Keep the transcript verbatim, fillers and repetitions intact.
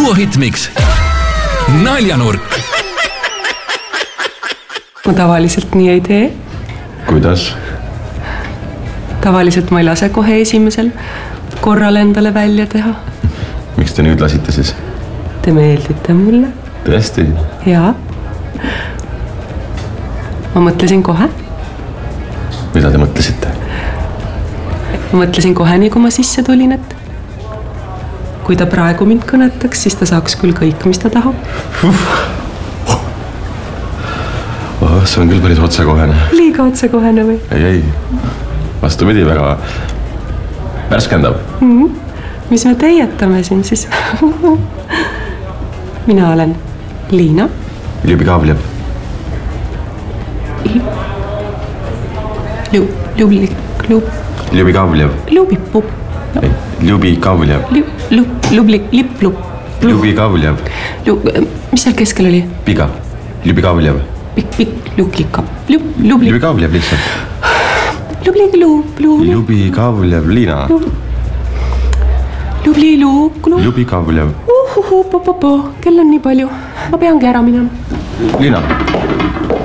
duohitmiks Naljanurk. Ma tavaliselt nii ei tee. Kuidas? Tavaliselt ma ei lase kohe esimesel korral endale välja teha. Miks te nüüd lasite siis? Te meeldite mulle. Tõesti? Jaa. Ma mõtlesin kohe. Mida te mõtlesite? Ma mõtlesin kohe nii, kui ma sisse tulin, et kui ta praegu mind kõnetaks, siis ta saaks küll kõik, mis ta tahab. Oh, see on küll päris otsekohene. Liiga otsekohene või? Ei, ei. Vastupidi, väga värskendab. Mm-hmm. Mis me teietame siin siis? Mina olen Liina. Ljubi Kavljev. Ljubi Ljubi Kavljev. Ljubi pup. Ljubi Kavljev. Ljubi lipp-lup. Ljubi Kavljev. Mis seal keskel oli? Piga. Ljubi Kavljev. Pikk-pikk lukikap. Ljubi Kavljev lihtsalt. Ljubi Kavljev. Liina. Ljubi luuklu. Ljubi Kavljev. Uhuhu, po-po-po. Kell on nii palju. Ma peangi ära minema. Liina.